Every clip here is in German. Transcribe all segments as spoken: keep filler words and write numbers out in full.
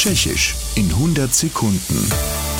Tschechisch in hundert Sekunden.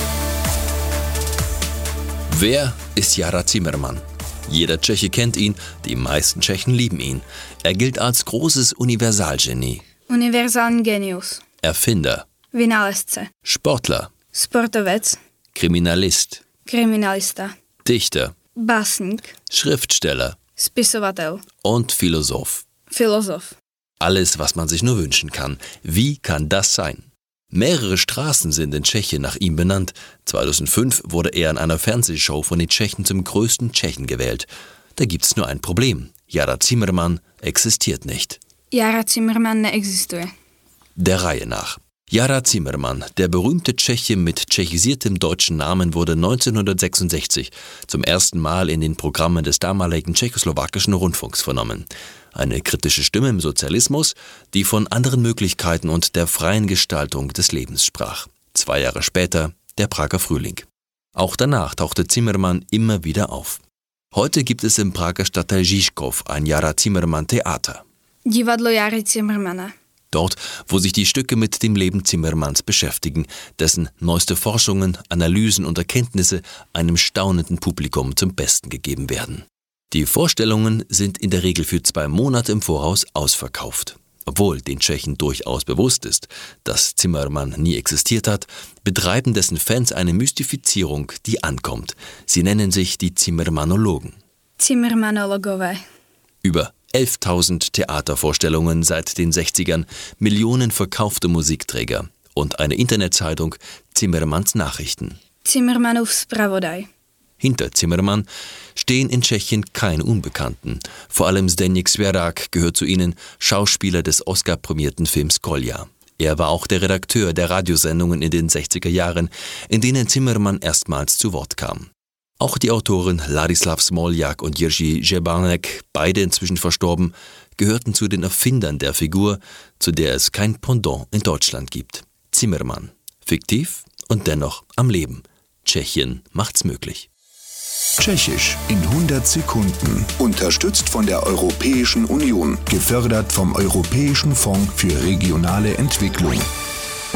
Wer ist Jara Zimmermann? Jeder Tscheche kennt ihn, die meisten Tschechen lieben ihn. Er gilt als großes Universalgenie. Univerzální genius. Erfinder. Vynálezce. Sportler. Sportovec. Kriminalist. Kriminalista. Dichter. Básník. Schriftsteller. Spisovatel. Und Philosoph. Philosoph. Alles, was man sich nur wünschen kann. Wie kann das sein? Mehrere Straßen sind in Tschechien nach ihm benannt. zweitausendfünf wurde er in einer Fernsehshow von den Tschechen zum größten Tschechen gewählt. Da gibt's nur ein Problem. Jara Zimmermann existiert nicht. Jara Zimmermann neexistuje. Der Reihe nach. Jara Zimmermann, der berühmte Tscheche mit tschechisiertem deutschen Namen, wurde neunzehnhundertsechsundsechzig zum ersten Mal in den Programmen des damaligen tschechoslowakischen Rundfunks vernommen. Eine kritische Stimme im Sozialismus, die von anderen Möglichkeiten und der freien Gestaltung des Lebens sprach. Zwei Jahre später der Prager Frühling. Auch danach tauchte Zimmermann immer wieder auf. Heute gibt es im Prager Stadtteil Žižkov ein Jara Zimmermann Theater. Divadlo Jary Zimmermana. Dort, wo sich die Stücke mit dem Leben Zimmermanns beschäftigen, dessen neueste Forschungen, Analysen und Erkenntnisse einem staunenden Publikum zum Besten gegeben werden. Die Vorstellungen sind in der Regel für zwei Monate im Voraus ausverkauft. Obwohl den Tschechen durchaus bewusst ist, dass Zimmermann nie existiert hat, betreiben dessen Fans eine Mystifizierung, die ankommt. Sie nennen sich die Zimmermannologen. Zimmermanologové. Über elftausend Theatervorstellungen seit den sechzigern, Millionen verkaufte Musikträger und eine Internetzeitung Zimmermanns Nachrichten. Zimmermanův zpravodaj. Hinter Zimmermann stehen in Tschechien keine Unbekannten. Vor allem Zdeněk Svěrák gehört zu ihnen, Schauspieler des Oscar-prämierten Films Kolja. Er war auch der Redakteur der Radiosendungen in den sechziger Jahren, in denen Zimmermann erstmals zu Wort kam. Auch die Autoren Ladislav Smoljak und Jiří Žebánek, beide inzwischen verstorben, gehörten zu den Erfindern der Figur, zu der es kein Pendant in Deutschland gibt. Zimmermann. Fiktiv und dennoch am Leben. Tschechien macht's möglich. Tschechisch in hundert Sekunden. Unterstützt von der Europäischen Union. Gefördert vom Europäischen Fonds für regionale Entwicklung.